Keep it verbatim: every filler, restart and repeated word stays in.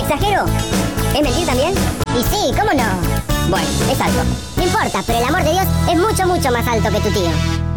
¿Exagero? ¿Es mentir también? Y sí, ¿cómo no? Bueno, es alto. No importa, pero el amor de Dios es mucho, mucho más alto que tu tío.